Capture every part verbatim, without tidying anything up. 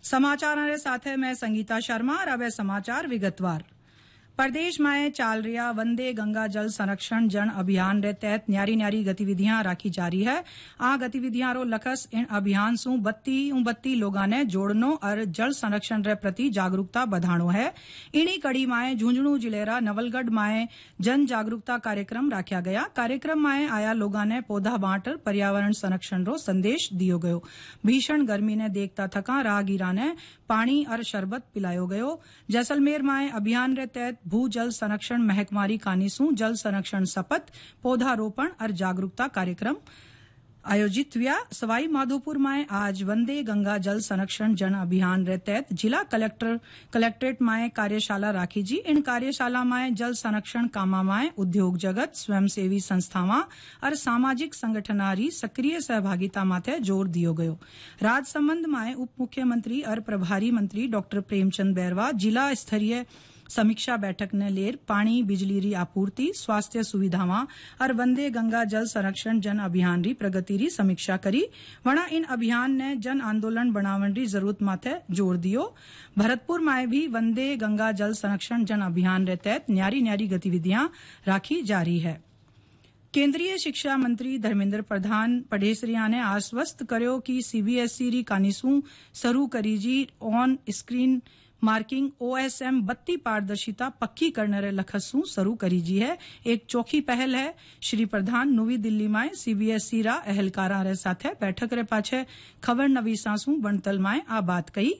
समाचार रे साथे मैं संगीता शर्मा और अब समाचार विगतवार। प्रदेश में चाल रिया वंदे गंगा जल संरक्षण जन अभियान रे तहत न्यारी न्यारी गतिविधियां राखी जा रही है। आ गतिविधियां रो लक्ष्य इन अभियान सु बत्ती बत्ती लोगा ने जोड़नो और जल संरक्षण रे प्रति जागरूकता बढ़ाणो है। इनी कड़ी में झुंझुनू जिलेरा नवलगढ़ में जन जागरूकता कार्यक्रम राख्या गया। कार्यक्रम में आया लोगा ने पौधा बांट पर्यावरण संरक्षण रो संदेश दियो गयो। भीषण गर्मी ने देखता थका राहगीरा ने पानी और शरबत पिलायो गयो। जैसलमेर में अभियान रे तहत भू जल संरक्षण महकमारी कानीसू जल संरक्षण शपथ पौधारोपण और जागरूकता कार्यक्रम आयोजित हुआ। सवाई माधोपुर में आज वंदे गंगा जल संरक्षण जन अभियान रे तहत जिला कलेक्टर कलेक्ट्रेट में कार्यशाला राखी जी। इन कार्यशाला में जल संरक्षण कामा में उद्योग जगत स्वयंसेवी संस्थावां और सामाजिक संगठनारी सक्रिय सहभागिता माथे जोर दियो गयो। राजसमंद में उप मुख्यमंत्री और प्रभारी मंत्री डॉक्टर प्रेमचंद बैरवा जिला स्तरीय समीक्षा बैठक ने लेर पानी बिजली री आपूर्ति स्वास्थ्य सुविधावां और वंदे गंगा जल संरक्षण जन अभियान री प्रगति री समीक्षा करी। वणा इन अभियान ने जन आंदोलन बनावन री जरूरत माथे जोर दियो। भरतपुर में भी वंदे गंगा जल संरक्षण जन अभियान रे तहत न्यारी न्यारी गतिविधियां राखी जा रही है। केंद्रीय शिक्षा मंत्री धर्मेंद्र प्रधान पढ़ेसरिया ने आश्वस्त कर्यो कि सीबीएसई री कानीसू शुरू करी जी ऑन स्क्रीन मार्किंग ओएसएम बत्ती पारदर्शिता पक्की करने रे लखसू शुरू करी जी है। एक चौखी पहल है। श्री प्रधान नवी दिल्ली में सीबीएसई रा अहलकारा रे साथे बैठक रे पाछे खबर नवीसासू बणतल में आ बात कही।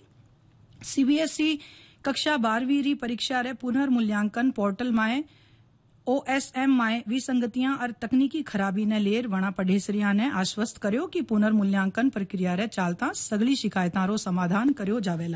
सीबीएसई कक्षा बारहवीं री परीक्षा रे पुनर्मूल्यांकन पोर्टल में ओएसएम में विसंगतियां और तकनीकी खराबी ने लेर वणा पढ़ेसरिया ने आश्वस्त कर्यो कि पुनर्मूल्यांकन प्रक्रिया रे चालता सगली शिकायतां रो समाधान कर्यो जावेला।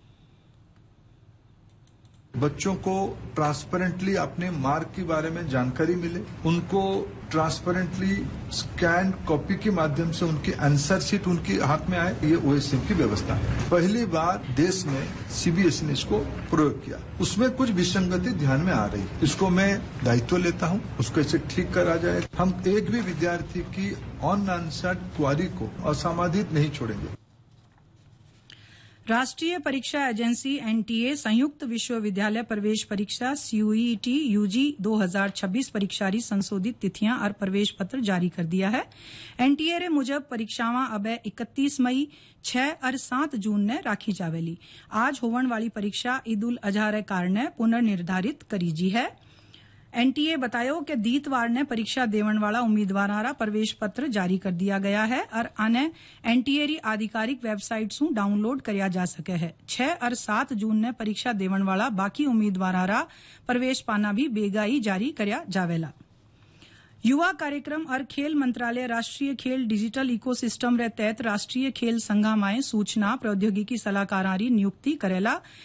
बच्चों को ट्रांसपेरेंटली अपने मार्क के बारे में जानकारी मिले, उनको ट्रांसपेरेंटली स्कैन कॉपी के माध्यम से उनकी आंसर शीट उनके हाथ में आए, ये ओएसएम की व्यवस्था है। पहली बार देश में सीबीएसई ने इसको प्रयोग किया। उसमें कुछ विसंगति ध्यान में आ रही है, इसको मैं दायित्व लेता हूं, उसको इसे ठीक करा जाए। हम एक भी विद्यार्थी की ऑन आंसर्ड क्वारी को असमाधित नहीं छोड़ेंगे। राष्ट्रीय परीक्षा एजेंसी एनटीए संयुक्त विश्वविद्यालय प्रवेश परीक्षा सीयूईटी यूजी दो हज़ार छब्बीस परीक्षा री संशोधित तिथियां और प्रवेश पत्र जारी कर दिया है। एनटीए रे मुजब परीक्षावां अब इकतीस मई छह और सात जून ने राखी जावेली। आज होवन वाली परीक्षा ईद उल अजहा रे कारणे पुनर्निर्धारित करी जी है। एनटीए बतायो कि दीतवार ने परीक्षा देवन वाला उम्मीदवारा प्रवेश पत्र जारी कर दिया गया है और आने एनटीए री आधिकारिक वेबसाइट सु डाउनलोड करया जा सके है। छह और सात जून ने परीक्षा देवन वाला बाकी उम्मीदवारा प्रवेश पाना भी बेगाई जारी करया जावेला। युवा कार्यक्रम और खेल मंत्रालय राष्ट्रीय खेल डिजिटल इकोसिस्टम रे तहत राष्ट्रीय खेल संघा में सूचना प्रौद्योगिकी सलाहकारा री नियुक्ति करेला।